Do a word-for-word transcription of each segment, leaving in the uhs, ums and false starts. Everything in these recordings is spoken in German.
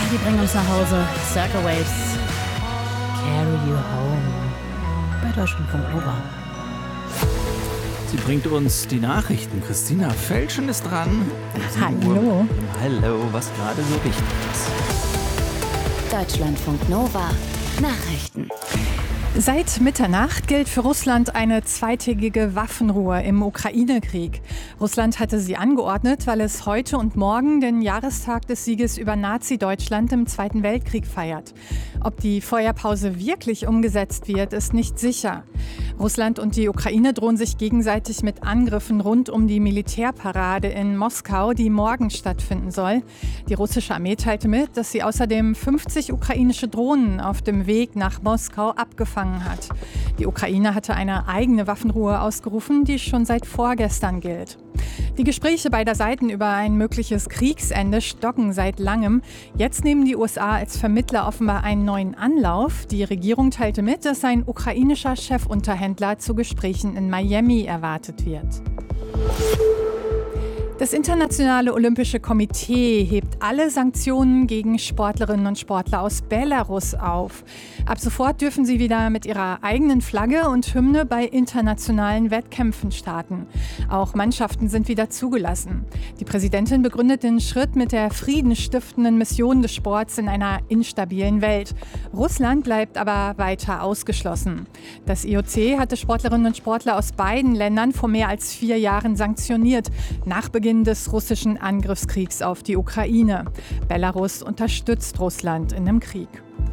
die bringen uns nach Hause. Circle Waves, Carry You Home. Bei Deutschlandfunk Nova. Sie bringt uns die Nachrichten. Christina Felschen ist dran. Hallo. Hallo, was gerade so wichtig ist. Deutschlandfunk Nova. Nachrichten. Seit Mitternacht gilt für Russland eine zweitägige Waffenruhe im Ukraine-Krieg. Russland hatte sie angeordnet, weil es heute und morgen den Jahrestag des Sieges über Nazi-Deutschland im Zweiten Weltkrieg feiert. Ob die Feuerpause wirklich umgesetzt wird, ist nicht sicher. Russland und die Ukraine drohen sich gegenseitig mit Angriffen rund um die Militärparade in Moskau, die morgen stattfinden soll. Die russische Armee teilte mit, dass sie außerdem fünfzig ukrainische Drohnen auf dem Weg nach Moskau abgefangen hat. Die Ukraine hatte eine eigene Waffenruhe ausgerufen, die schon seit vorgestern gilt. Die Gespräche beider Seiten über ein mögliches Kriegsende stocken seit langem. Jetzt nehmen die U S A als Vermittler offenbar einen neuen Anlauf. Die Regierung teilte mit, dass ein ukrainischer Chefunterhändler zu Gesprächen in Miami erwartet wird. Das Internationale Olympische Komitee hebt alle Sanktionen gegen Sportlerinnen und Sportler aus Belarus auf. Ab sofort dürfen sie wieder mit ihrer eigenen Flagge und Hymne bei internationalen Wettkämpfen starten. Auch Mannschaften sind wieder zugelassen. Die Präsidentin begründet den Schritt mit der friedensstiftenden Mission des Sports in einer instabilen Welt. Russland bleibt aber weiter ausgeschlossen. Das I O C hatte Sportlerinnen und Sportler aus beiden Ländern vor mehr als vier Jahren sanktioniert, nach Beginn des russischen Angriffskriegs auf die Ukraine. Belarus unterstützt Russland in dem Krieg.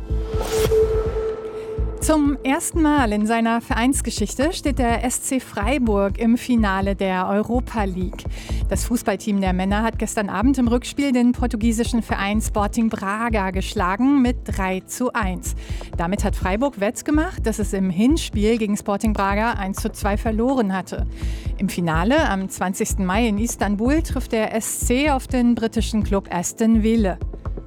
Zum ersten Mal in seiner Vereinsgeschichte steht der S C Freiburg im Finale der Europa League. Das Fußballteam der Männer hat gestern Abend im Rückspiel den portugiesischen Verein Sporting Braga geschlagen mit drei zu eins. Damit hat Freiburg wettgemacht, dass es im Hinspiel gegen Sporting Braga eins zu zwei verloren hatte. Im Finale am zwanzigsten Mai in Istanbul trifft der S C auf den britischen Club Aston Villa.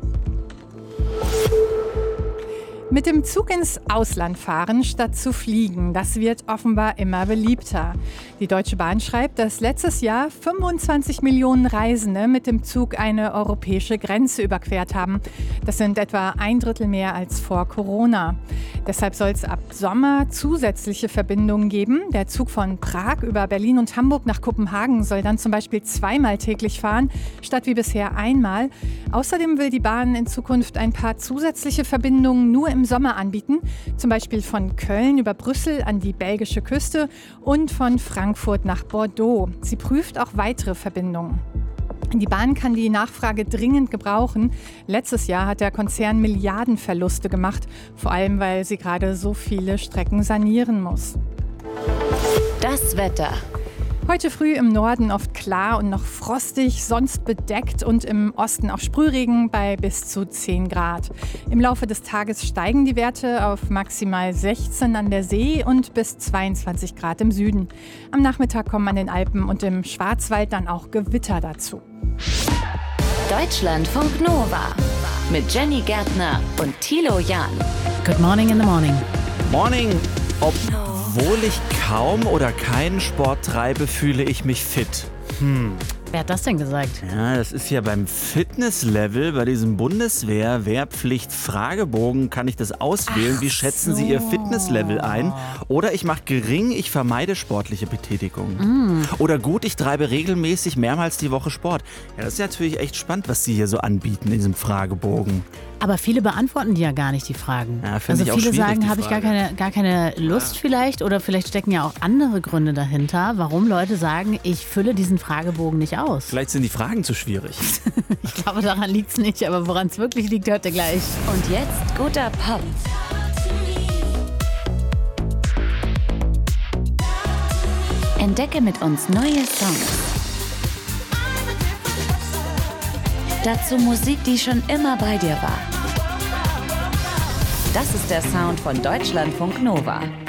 Mit dem Zug ins Ausland fahren statt zu fliegen, das wird offenbar immer beliebter. Die Deutsche Bahn schreibt, dass letztes Jahr fünfundzwanzig Millionen Reisende mit dem Zug eine europäische Grenze überquert haben. Das sind etwa ein Drittel mehr als vor Corona. Deshalb soll es ab Sommer zusätzliche Verbindungen geben. Der Zug von Prag über Berlin und Hamburg nach Kopenhagen soll dann zum Beispiel zweimal täglich fahren, statt wie bisher einmal. Außerdem will die Bahn in Zukunft ein paar zusätzliche Verbindungen nur im Sommer anbieten, zum Beispiel von Köln über Brüssel an die belgische Küste und von Frankfurt nach Bordeaux. Sie prüft auch weitere Verbindungen. Die Bahn kann die Nachfrage dringend gebrauchen. Letztes Jahr hat der Konzern Milliardenverluste gemacht, vor allem weil sie gerade so viele Strecken sanieren muss. Das Wetter. Heute früh im Norden oft klar und noch frostig, sonst bedeckt und im Osten auch Sprühregen bei bis zu zehn Grad. Im Laufe des Tages steigen die Werte auf maximal sechzehn an der See und bis zweiundzwanzig Grad im Süden. Am Nachmittag kommen an den Alpen und im Schwarzwald dann auch Gewitter dazu. Deutschlandfunk Nova mit Jenny Gärtner und Thilo Jahn. Good morning in the morning. Morning. Obwohl ich kaum oder keinen Sport treibe, fühle ich mich fit. Hm. Wer hat das denn gesagt? Ja, das ist ja beim Fitnesslevel, bei diesem Bundeswehr-Wehrpflicht-Fragebogen kann ich das auswählen. Ach Wie schätzen so. Sie Ihr Fitnesslevel ein? Oder ich mache gering, ich vermeide sportliche Betätigung. Mm. Oder gut, ich treibe regelmäßig mehrmals die Woche Sport. Ja, das ist natürlich echt spannend, was Sie hier so anbieten in diesem Fragebogen. Aber viele beantworten die ja gar nicht, die Fragen. Ja, finde also ich auch viele schwierig, sagen, die habe ich gar Frage. keine, gar keine Lust Ja. vielleicht, oder vielleicht stecken ja auch andere Gründe dahinter, warum Leute sagen, ich fülle diesen Fragebogen nicht aus. Vielleicht sind die Fragen zu schwierig. Ich glaube, daran liegt es nicht, aber woran es wirklich liegt, hört ihr gleich. Und jetzt guter Pop. Entdecke mit uns neue Songs. Dazu Musik, die schon immer bei dir war. Das ist der Sound von Deutschlandfunk Nova.